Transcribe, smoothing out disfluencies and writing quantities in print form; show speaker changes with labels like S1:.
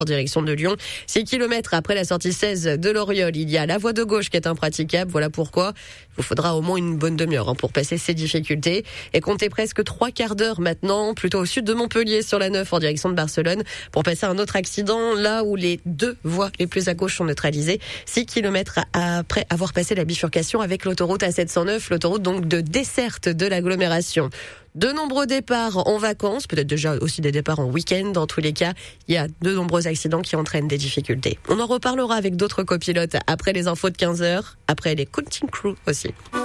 S1: en direction de Lyon. 6 km après la sortie 16 de l'Oriol, il y a la voie de gauche qui est impraticable. Voilà pourquoi il vous faudra au moins une bonne demi-heure pour passer ces difficultés. Et comptez presque 3 quarts d'heure maintenant, plutôt au sud de Montpellier, sur la 9 en direction de Barcelone, pour passer un autre accident, là où les 2 voies les plus à gauche sont neutralisées. 6 km après avoir passé la bifurcation avec l'autoroute A709, l'autoroute donc de desserte de l'agglomération. De nombreux départs en vacances, peut-être déjà aussi des départs en week-end. Dans tous les cas, il y a de nombreux accidents qui entraînent des difficultés. On en reparlera avec d'autres copilotes après les infos de 15h, après les Counting Crew aussi.